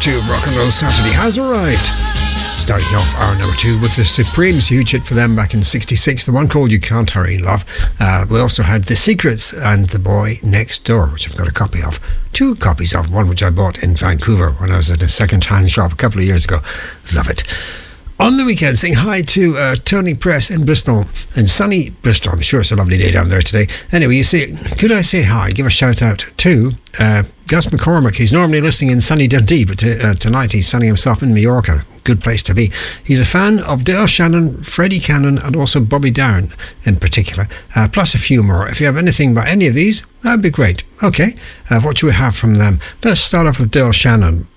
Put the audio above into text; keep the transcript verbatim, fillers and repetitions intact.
two of Rock and Roll Saturday has arrived. Starting off our number two with the Supremes, huge hit for them back in sixty-six, the one called You Can't Hurry Love. Uh, we also had The Secrets and The Boy Next Door, which I've got a copy of. Two copies of, one which I bought in Vancouver when I was at a second-hand shop a couple of years ago. Love it. On the weekend, saying hi to uh, Tony Press in Bristol, in sunny Bristol. I'm sure it's a lovely day down there today. Anyway, you see, could I say hi, give a shout out to uh, Gus McCormick. He's normally listening in sunny Dundee, but t- uh, tonight he's sunning himself in Mallorca. Good place to be. He's a fan of Dale Shannon, Freddie Cannon, and also Bobby Darin in particular, uh, plus a few more. If you have anything about any of these, that'd be great. Okay, uh, what do we have from them? Let's start off with Dale Shannon.